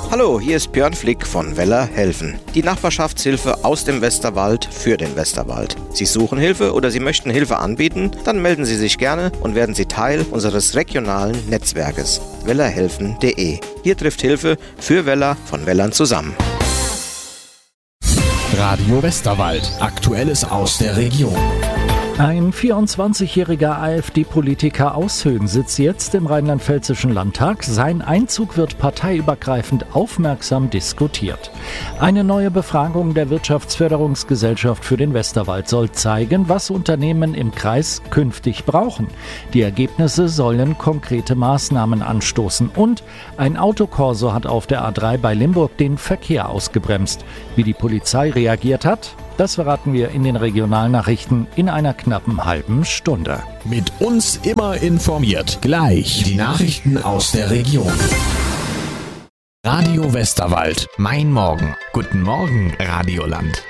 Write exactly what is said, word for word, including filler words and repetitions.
Hallo, hier ist Björn Flick von Weller helfen. Die Nachbarschaftshilfe aus dem Westerwald für den Westerwald. Sie suchen Hilfe oder Sie möchten Hilfe anbieten? Dann melden Sie sich gerne und werden Sie Teil unseres regionalen Netzwerkes wellerhelfen punkt de. Hier trifft Hilfe für Weller von Wellern zusammen. Radio Westerwald. Aktuelles aus der Region. Ein vierundzwanzigjähriger AfD-Politiker aus Höhen sitzt jetzt im rheinland-pfälzischen Landtag. Sein Einzug wird parteiübergreifend aufmerksam diskutiert. Eine neue Befragung der Wirtschaftsförderungsgesellschaft für den Westerwald soll zeigen, was Unternehmen im Kreis künftig brauchen. Die Ergebnisse sollen konkrete Maßnahmen anstoßen. Und ein Autokorso hat auf der A drei bei Limburg den Verkehr ausgebremst. Wie die Polizei reagiert hat, das verraten wir in den Regionalnachrichten in einer knappen halben Stunde. Mit uns immer informiert. Gleich die Nachrichten aus der Region. Radio Westerwald. Mein Morgen. Guten Morgen, Radioland.